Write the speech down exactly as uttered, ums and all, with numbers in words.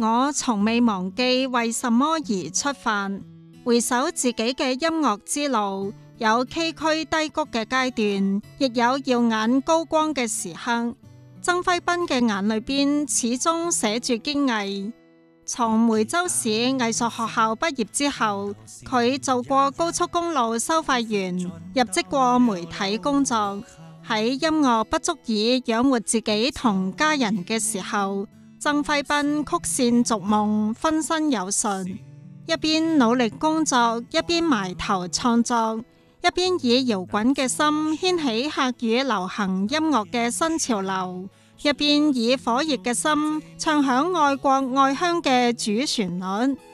我從未忘記為什麼而出發。回首自己嘅音樂之路，有崎嶇低谷嘅階段，亦有耀眼高光嘅時刻。曾輝斌嘅眼裏邊始終寫住堅毅。從梅州市藝術學校畢業之後，佢做過高速公路收費員，入職過媒體工作。喺音樂不足以養活自己同家人嘅時候，曾輝斌曲線逐夢，分身有術，一邊努力工作，一邊埋頭創作，一邊以搖滾嘅心掀起客語流行音樂嘅新潮流，一邊以火熱嘅心唱響愛國愛鄉嘅主旋律。